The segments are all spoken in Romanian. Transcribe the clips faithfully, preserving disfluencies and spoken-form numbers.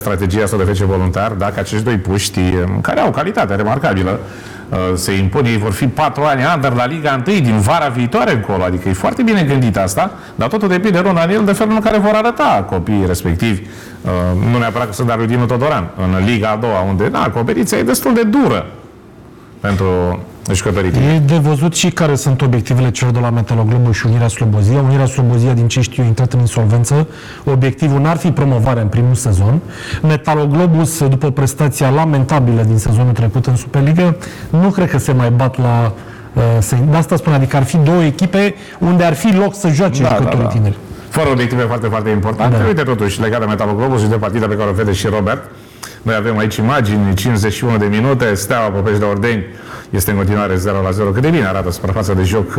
strategia asta de F C Voluntar, dacă acești doi puști, care au calitate remarcabilă, se impun, ei vor fi patru ani under la Liga unu din vara viitoare încolo, adică e foarte bine gândit asta, dar totul depinde, Ron Daniel, de felul în care vor arăta copiii respectivi. Nu neapărat că sunt de lui Dinu Todoran, în Liga a doua, unde, na, competiția e destul de dură pentru jucătorii. E de văzut și care sunt obiectivele celor de la Metaloglobu și Unirea Slobozia. Unirea Slobozia, din ce știu, a intrat în insolvență. Obiectivul n-ar fi promovarea în primul sezon. Metaloglobus, după prestația lamentabilă din sezonul trecut în Superliga, nu cred că se mai bat la... Uh, de asta spun, adică ar fi două echipe unde ar fi loc să joace da, jucătorii da, da. tineri. Fără obiective foarte, foarte importante. Da. Uite totuși, legat de Metaloglobus și de partida pe care o vede și Robert. Noi avem aici imagini, cincizeci și unu de minute, Steaua Popești de Ordeni este în continuare zero la zero. Cât de bine arată suprafața de joc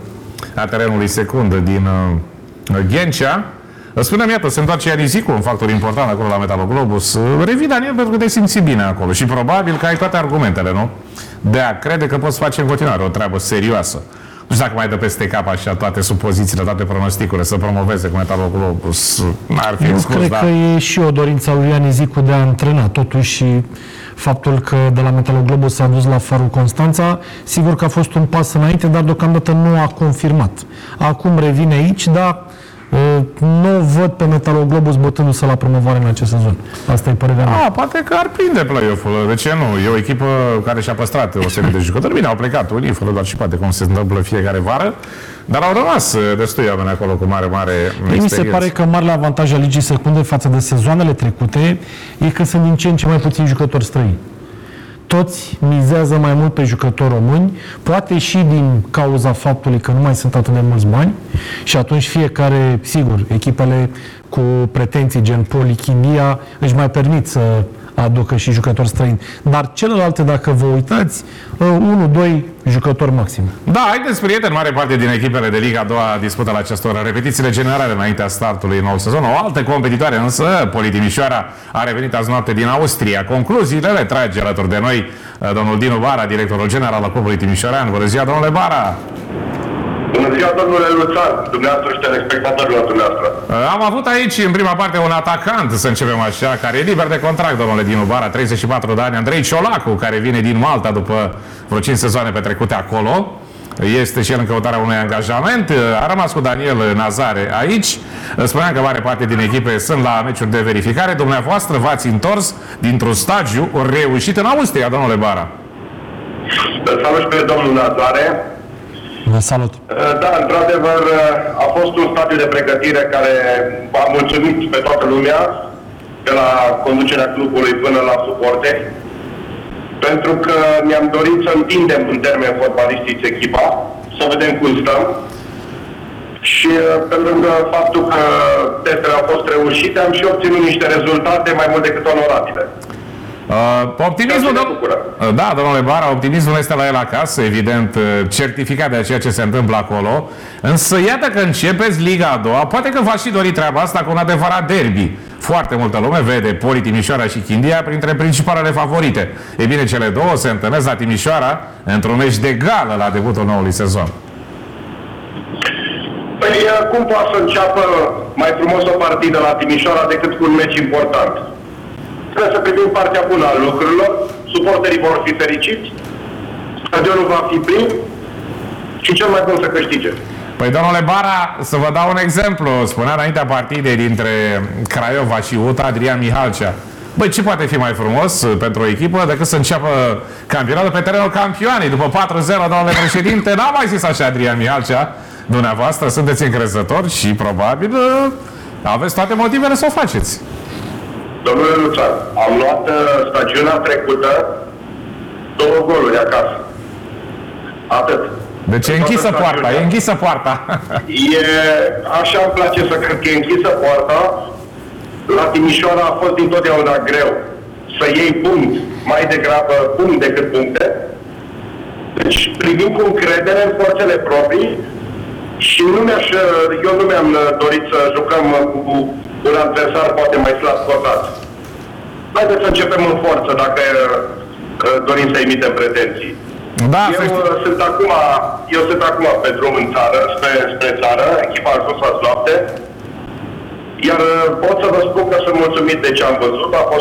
a terenului secund din Ghencea. Spuneam, iată, se întoarce Ianizicu, un factor important acolo la Metaloglobus. Revii, Daniel, pentru că te simți bine acolo și probabil că ai toate argumentele, nu? De a crede că poți face în continuare o treabă serioasă. Nu știu dacă mai dă peste cap așa toate supozițiile, toate pronosticurile, să promoveze cu Metaloglobus. N-ar fi exclus, cred da? că e și o dorință a lui Ianizicu de a antrena. Totuși, faptul că de la Metaloglobus s-a dus la Farul Constanța, sigur că a fost un pas înainte, dar deocamdată nu a confirmat. Acum revine aici, dar nu văd pe Metaloglobus bătându-se la promovare în acest sezon. Asta e părerea mea. A, poate că ar prinde play-off-ul. De ce nu? E o echipă care și-a păstrat o serie de jucători. Bine, au plecat unii, fără doar și poate cum se întâmplă fiecare vară, dar au rămas destui oameni acolo cu mare, mare experiență. Mi se pare că marele avantaj al Ligii Secunde față de sezoanele trecute e că sunt din ce în ce mai puțini jucători străini. Toți mizează mai mult pe jucători români, poate și din cauza faptului că nu mai sunt atât de mulți bani și atunci fiecare, sigur, echipele cu pretenții gen Poli, Chindia își mai permit să aducă și jucători străini. Dar celelalte, dacă vă uitați, unu doi jucători maxim. Da, haideți, prieteni, mare parte din echipele de Liga a doua dispută la acestor repetițiile generale înaintea startului nou sezon. O altă competitoare însă, Poli Timișoara, a revenit azi noapte din Austria. Concluziile le trage alături de noi domnul Dinu Bara, directorul general al Clubului Timișorean. Bună ziua, domnule Bara! Bună ziua, domnule Luțan, dumneavoastră și telespectatorilor dumneavoastră. Am avut aici, în prima parte, un atacant, să începem așa, care e liber de contract, domnule Dinu Bara, treizeci și patru de ani, Andrei Ciolacu, care vine din Malta după vreo cinci sezoane petrecute acolo. Este și el în căutarea unui angajament. A rămas cu Daniel Nazare aici. Spuneam că mare parte din echipe sunt la meciuri de verificare. Dumneavoastră v-ați întors dintr-un stagiu reușit în Austria, domnule Bara. Salut pe domnul Nazare. Vă salut! Da, într-adevăr, a fost un stadiu de pregătire care a mulțumit pe toată lumea, de la conducerea clubului până la suporteri, pentru că ne-am dorit să întindem în termeni fotbalistici echipa, să vedem cum stăm. Și pentru că faptul că testele au fost reușite, am și obținut niște rezultate mai mult decât onorabile. Uh, optimismul, dom- da, domnule Bara, optimismul este la el acasă, evident, certificat de ceea ce se întâmplă acolo. Însă iată că începeți Liga a doua, poate că v-ați și dori treaba asta cu un adevărat derby. Foarte multă lume vede Poli Timișoara și Chindia printre principalele favorite. E bine, cele două se întâlnesc la Timișoara într-un meci de gală la debutul noului sezon. Păi cum poate să înceapă mai frumos o partidă la Timișoara decât cu un meci important? Trebuie să privim partea bună a lucrurilor, suporterii vor fi fericiți, stadionul va fi plin și cel mai bun să câștige. Păi, domnule Bara, să vă dau un exemplu. Spunea înaintea partidei dintre Craiova și U T A Adrian Mihalcea. Băi, ce poate fi mai frumos pentru o echipă decât să înceapă campionatul pe terenul campioanei? După patru zero, domnule președinte, n-a mai zis așa Adrian Mihalcea. Dumneavoastră sunteți încrezători și probabil aveți toate motivele să o faceți. Domnule Luțan, am luat uh, stagiunea trecută două goluri acasă. Atât. Deci e închisă poarta, e închisă poarta. E, așa îmi place să cred că e închisă poarta. La Timișoara a fost dintotdeauna greu să iei punct, mai degrabă punct decât puncte. Deci privim cu încredere în forțele proprii și nu mi-aș, eu nu mi-am dorit să jucăm cu un adversar poate mai slab cotat. Haideți să începem în forță dacă dorim să emitem pretenții. Da, eu, sunt acum, eu sunt acum pe drum în țară, spre, spre țară, echipa a ajuns azi noapte, iar pot să vă spun că sunt mulțumit de ce am văzut, a fost